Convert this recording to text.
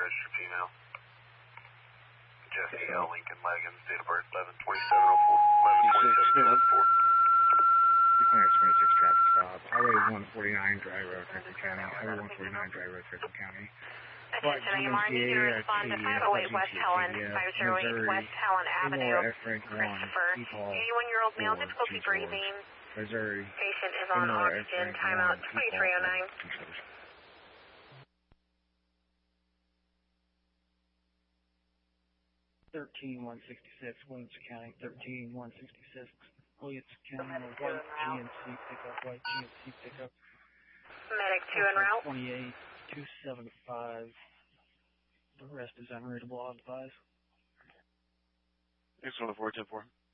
registered female. Jesse L. Lincoln Wagons, date of birth 11/27/04. 11/27/2004. 226 traffic stop. Highway 149, Dry Road, Franklin County. Highway 149, Dry Road, Franklin County. Attention AMR, need you to respond to 508 West Helen, 508 West Helen Avenue, Christopher. 81-year-old male, difficulty breathing. Missouri. Patient is on oxygen, timeout 2309. 13166, Williamson County, 13166, Williamson County, white GMC pickup, Medic 2 en route. 28275. The rest is unreadable, I'll advise. 614-10-4.